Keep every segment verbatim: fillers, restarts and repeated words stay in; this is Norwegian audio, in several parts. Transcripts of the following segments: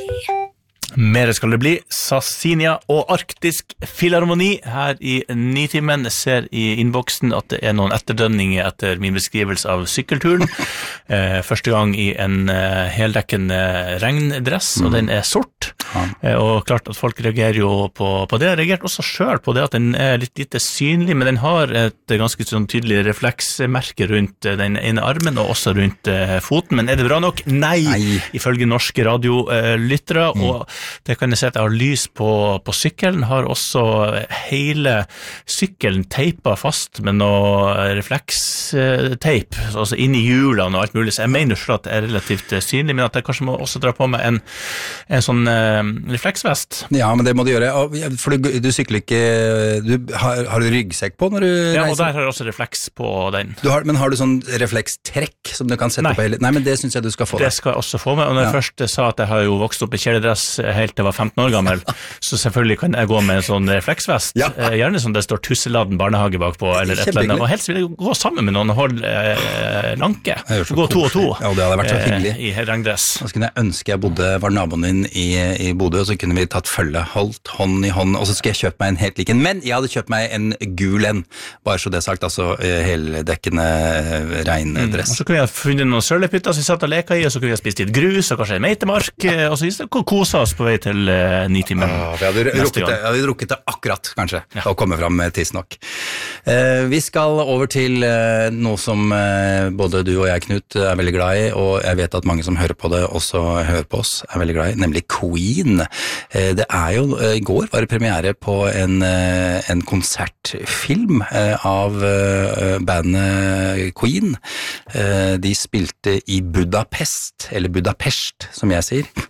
Mer skal det bli. Sassinia og Arktisk Filharmoni her i Nitimen. Jeg ser i innboksen at det er noen etterdønninger etter min beskrivelse av sykkelturen. eh, første gang i en eh, heldekkende regndress, mm. og den er sort. Ja. Eh, og klart at folk reagerer jo på, på det. Jeg reagerte også selv på det at den er litt lite synlig, men den har et ganske sånn tydelig refleksmerke rundt den ene armen og også rundt eh, foten. Men er det bra nok? Nei, Nei. Ifølge norske radiolyttere, mm. og det kan jeg si at jeg har lys på, på sykkelen, har også hele sykkelen teipet fast med noe refleksteip, altså inn i hjulene og alt mulig, så jeg mener selv at det er relativt synlig, men at jeg kanskje må også dra på meg en, en sånn eh, refleksvest. Ja, men det må du gjøre, for du, du sykler ikke, du, har, har du ryggsekk på når du reiser? Ja, og der har jeg også refleks på den. Du har, men har du sånn reflekstrekk som du kan sette Nei. på hele? Nei, men det synes jeg du skal få. Det skal jeg også få med, og når jeg ja. først sa at jeg har jo vokst opp i kjeledress helt til jeg var femten år gammel, så selvfølgelig kan jeg gå med en sånn refleksvest, ja. eh, gjerne som det står Tusseladen barnehage bakpå, eller et eller annet, og helst vil jeg gå sammen med noen og holde eh, lanke, gå to og to ja, det hadde vært så hyggelig. Eh, i regndress. Da skulle jeg ønske jeg bodde, var naboen din i, i Bodø, og så kunne vi tatt følge, holdt hånd i hånd, og så skulle jeg kjøpt meg en helt lik en, men jeg hadde kjøpt meg en gul en, bare så det sagt, altså heldekkende regndress. Mm. Og så kunne jeg funnet noen sørlepytter som vi satt og leka i, og så kunne vi spist litt grus, og kanskje en meitemark, og så kosa oss på vei til uh, Nitimen. Ah, vi hadde rukket det, hadde rukket det akkurat, kanskje, ja. å komme fram med tidsnok. Uh, vi skal over til uh, noe som uh, både du og jeg, Knut, er veldig glad i, og jeg vet at mange som hører på det også hører på oss, er veldig glad i, nemlig Queen. Uh, det er jo, uh, i går var det premiere på en, uh, en konsertfilm uh, av uh, bandet Queen. Uh, de spilte i Budapest, eller Budapest, som jeg sier.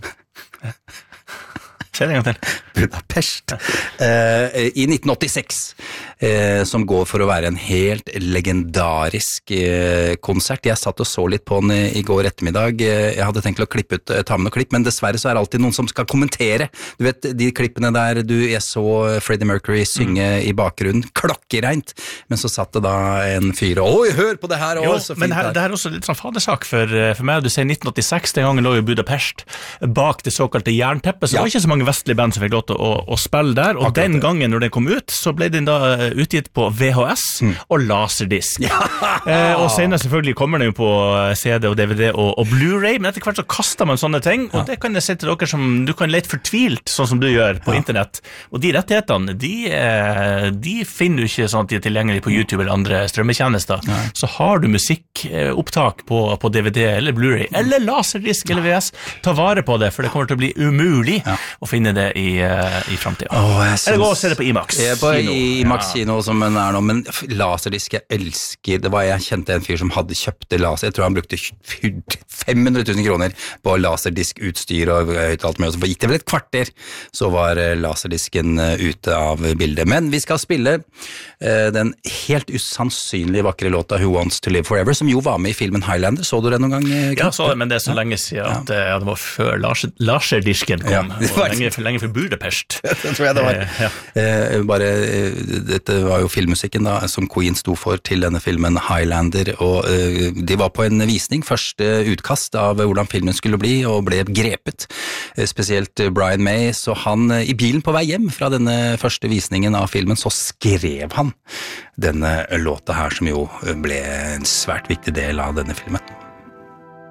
Kjell en gang til. Budapest. Uh, I nitten åttiseks, uh, som går for å være en helt legendarisk uh, konsert. Jeg satt og så litt på den i, i går ettermiddag. Uh, jeg hadde tenkt å klippe ut, uh, ta med noen klipp, men dessverre så er det alltid noen som skal kommentere. Du vet, de klippene der du, jeg så Freddie Mercury synge mm. i bakgrunnen, klokkereint, men så satt det da en fyr, og oi, hør på det her! Jo, så men her, det her er også litt sånn fadersak for, for meg. Du sier nitten åttiseks, den gangen lå jo Budapest bak det såkalte jernteppet, så ja. Det var ikke så mange vestlige band som fikk lov til å, å spille der, og akkurat den gangen når den kom ut, så ble den da utgitt på V H S mm. og laserdisk. Ja. Eh, og senere selvfølgelig kommer den jo på C D og D V D og, og Blu-ray, men etter hvert så kaster man sånne ting, og ja. Det kan jeg si til dere som, du kan lete fortvilt, sånn som du gjør på ja. Internett, og de rettighetene, de, de finner du ikke sånn at de er tilgjengelige på YouTube eller andre strømmetjenester. Ja. Så har du musikkopptak på, på D V D eller Blu-ray, eller laserdisk eller V H S, ta vare på det, for det kommer til å bli umulig ja. Å finne det i, i fremtiden. Oh, synes... Eller gå og se det på IMAX. Jeg er på kino. IMAX kino ja. Som den er nå, men laserdisk, jeg elsker, det var jeg kjente en fyr som hadde kjøpt laser, jeg tror han brukte fem hundre tusen kroner på laserdiskutstyr og høyt alt med, og så gikk det vel et kvarter, så var laserdisken ute av bildet. Men vi skal spille uh, den helt usannsynlig vakre låta Who Wants to Live Forever, som jo var med i filmen Highlander. Så du det noen gang? Ja, så det, men det er så lenge siden at ja. Det var før laserdisken kom. Ja, det var lenge, for lenge for Budapest. Det tror jeg det var. Eh, ja. eh, bare, eh, dette var jo filmmusikken da, som Queen sto for til denne filmen Highlander, og eh, de var på en visning, første utkast av hvordan filmen skulle bli, og ble grepet. Eh, spesielt Brian May, så han eh, i bilen på vei hjem fra denne første visningen av filmen, så skrev han denne låta her, som jo ble en svært viktig del av denne filmen.